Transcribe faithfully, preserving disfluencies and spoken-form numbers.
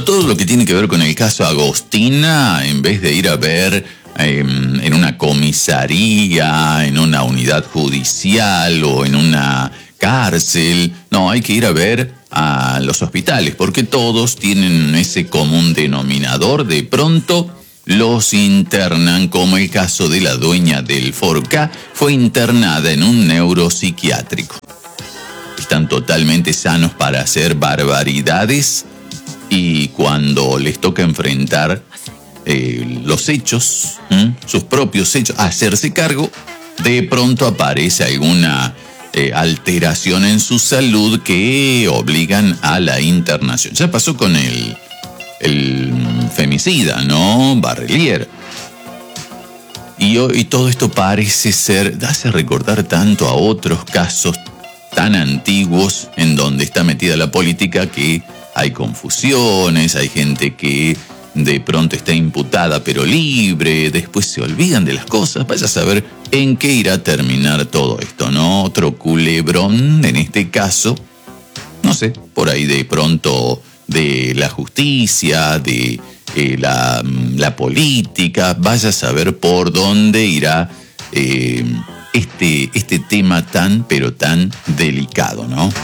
todo lo que tiene que ver con el caso Agostina, en vez de ir a ver eh, en una comisaría, en una unidad judicial o en una cárcel, no, hay que ir a ver a los hospitales, porque todos tienen ese común denominador. De pronto los internan, como el caso de la dueña del Forca, fue internada en un neuropsiquiátrico. Están totalmente sanos para hacer barbaridades y cuando les toca enfrentar eh, los hechos, ¿eh? sus propios hechos, hacerse cargo, de pronto aparece alguna eh, alteración en su salud que obligan a la internación. Ya pasó con el, el femicida, ¿no? Barrelier. Y, y todo esto parece ser, hace recordar tanto a otros casos tan antiguos en donde está metida la política que hay confusiones, hay gente que de pronto está imputada pero libre, después se olvidan de las cosas. Vaya a saber en qué irá a terminar todo esto, ¿no? Otro culebrón, en este caso, no sé, por ahí de pronto de la justicia, de eh, la, la política. Vaya a saber por dónde irá eh, este, este tema tan pero tan delicado, ¿no?